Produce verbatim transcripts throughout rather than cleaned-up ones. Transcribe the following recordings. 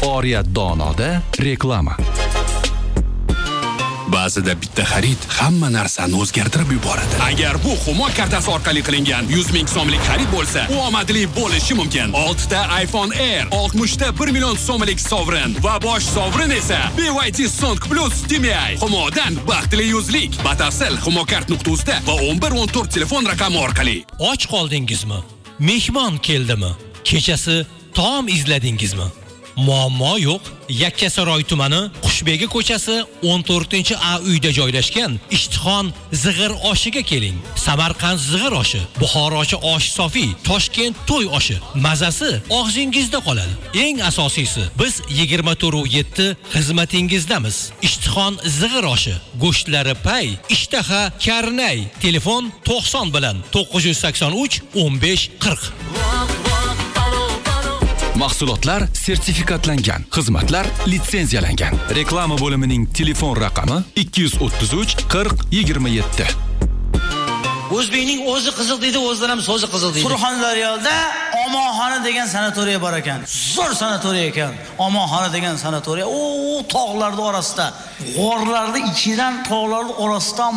Oriyat Donoda reklama. Ba'zida bitta xarid hamma narsani o'zgartirib yuboradi. Agar bu Humo kartasi orqali qilingan yuz ming so'mlik xarid bo'lsa, u omadli bo'lishi mumkin. olti ta iPhone Air, oltmish ta bir million so'mlik sovrin va bosh sovrin esa B Y T Song Plus T M I. Humodan baxtli yuzlik. Batafsil humokart nuqta uz da va o'n bir o'n to'rt telefon raqami orqali. Och qoldingizmi? Mehmon keldimi? Kechasi taom izladingizmi? Muammo yo'q. Yakkasaroy tumani Qushbegi ko'chasi o'n to'rtinchi A uyda joylashgan Ishtixon zig'ir oshiga keling. Samarqand zig'ir oshi, Buxorochi osh sofi, Toshkent to'y oshi. Mazasi og'zingizda qoladi. Eng asosiysi, biz yigirma to'rt yetti xizmatingizdamiz. Ishtixon zig'ir oshi, go'shtlari pay, ishtaha karnay. Telefon to'qson bilan to'qqiz yuz sakson uch o'n besh qirq. Mahsulotlar sertifikatlangan, xizmatlar litsenziyalangan. Reklama bo'limining telefon raqami ikki yuz o'ttiz uch qirq yigirma yetti. O'zbekning o'zi qiziq deydi, o'zidan ham so'zi qiziq deydi. Surxondaryoda Omonxona degan sanatoriya bor ekan. Zo'r sanatoriya ekan. Omonxona degan sanatoriya. O, tog'larning orasida, g'orlarning ichidan, tog'larning orasidan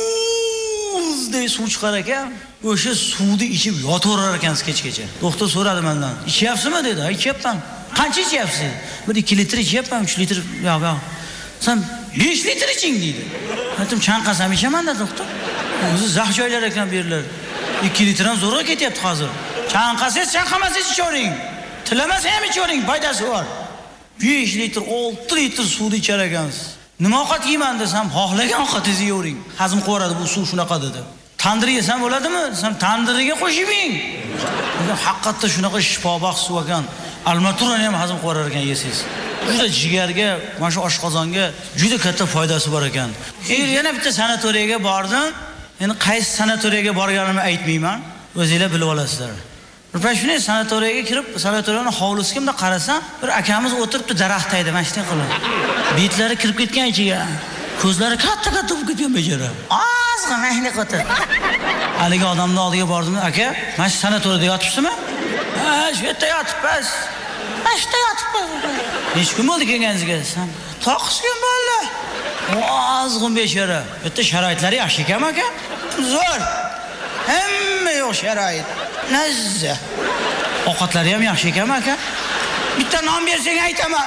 muzdek suv chiqar ekan. O'sha suvni ichib yotaverar ekansiz kechgacha. Doktor so'radi mendan. "Ichyapsizmi?" dedi. "Ha, ichyapman." "Qancha ichyapsiz?" "Bir ikki litr ichyapman, uch litr." "Yo'q, yo'q. Sen besh litr iching" dedi. Aytdim, "Chanqasam ichaman" dedi doktor. O'zi zax joylar ekan bu yerlar. ikki litr ham zo'rg'a ketyapti hozir. Chanqasangiz, chanqamasangiz ichavering. Tilamasa ham ichavering, foydasi bor. besh litr, olti litr suvni ichar ekansiz. Nima ovqat yeyman desam, xohlagan ovqatingizni yeyvering. Hazm qilaveradi bu suv shunaqa dedi. Tandir yesam bo'ladimi? Sen tandiriga qo'shib yeng. Haqiqatda shunaqa shifobaxsh suv ekan. Almaturani ham hazm qilar ekan yesangiz. Juda jigarga, mana shu oshqozonga juda katta foydasi bor ekan. Keyin yana bitta sanatoriyaga bordim. Endi qaysi sanatoriyaga borganimni aytmayman. O'zingizlar bilib olasizlar. Bir pashuni sanatoriyaga kirib, sanatoriyaning hovlisiga kimda qarasam, bir akamiz o'tiribdi daraxt tagida, mana shunday qilib. Betlari kirib ketgan ichiga. Ko'zlari katta-katta bo'lib ketgan bejara. Ozg'ina mahni qotib. Haligi odamning oldiga bordim, "Aka, mana shu sanatoriyada yotibsizmi?" "Ha, shu yerda yotibmiz." "Ha, shu yerda yotibmiz." "Necha kun bo'ldi kelganingizga?" desam, "to'qqiz kun bo'ldi." Ozg'in bechora. Bu yerda sharoitlari yaxshi ekan, aka. Zo'r. Hamma yo'q sharoit. Nazza. Ovqatlari ham yaxshi ekan, aka. Bitta nom bersang aytaman.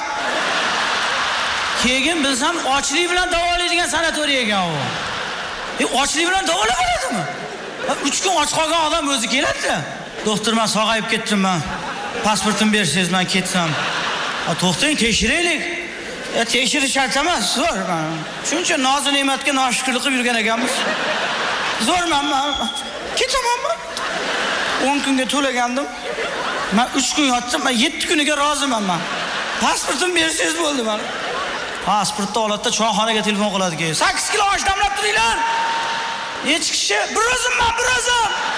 Keyin bilsam ochlik bilan davolaydigan sanatoriya ekan u. E ochlik bilan davolab bo'ladimi? uch kun och qolgan odam o'zi keladi-da. "Doktor, men sog'ayib ketdim-man. Pasportimni bersangiz men ketsam." "Ha, to'xtang, tekshiraylik." "E, tekshirish shart emas, zo'r men. Shuncha noz ne'matga noshukrlik qilib yurgan ekanmiz. Zo'rman men. Ketamanmi?" o'n kunga to'lagandim. Men uch kun yotdim, men yetti kuniga roziman men. Pasportimni bersangiz bo'ldi men. Pasportni olatda choyxonaga telefon qiladi keyin. sakkiz kilo osh damlab turinglar. Hech kishi bir o'zimman, bir o'zim.